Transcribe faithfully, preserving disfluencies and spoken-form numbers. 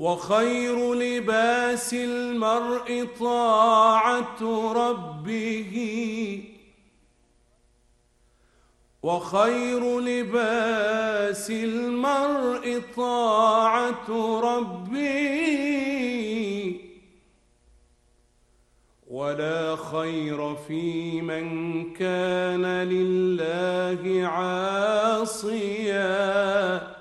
وخير لباس المرء طاعة ربه وخير لباس المرء طاعة ربه ولا خير في من كان لله عاصيا